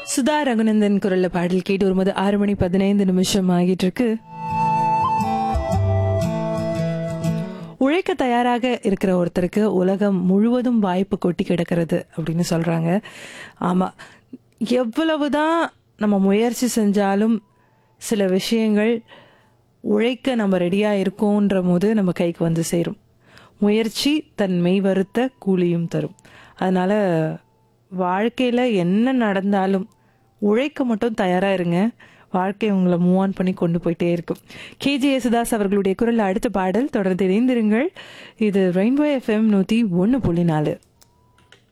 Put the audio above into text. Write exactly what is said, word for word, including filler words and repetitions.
சுதா ரகுநந்தன் குரல்ல பாடல் கேட்டு வரும்போது ஆறு மணி பதினைந்து நிமிஷம் ஆகிட்டு இருக்கு. உழைக்க தயாராக இருக்கிற ஒருத்தருக்கு உலகம் முழுவதும் வாய்ப்பு கொட்டி கிடக்கிறது அப்படின்னு சொல்றாங்க. ஆமா, எவ்வளவுதான் நம்ம முயற்சி செஞ்சாலும் சில விஷயங்கள் உழைக்க நம்ம ரெடியா இருக்கோன்ற போது நம்ம கைக்கு வந்து சேரும். முயற்சி தன் மெய் வருத்த கூலியும் தரும். அதனால வாழ்க்கையில என்ன நடந்தாலும் உழைக்க மட்டும் தயாரா இருங்க. வாழ்க்கை உங்களை மூவ் ஆன் பண்ணி கொண்டு போயிட்டே இருக்கும். கேஜே யேசுதாஸ் அவர்களுடைய குரல் அடுத்த பாடல். தொடர்ந்து இணைந்திருங்கள். இது ரெயின்போ எஃப்எம் நூத்தி ஒன்னு புள்ளி நாலு.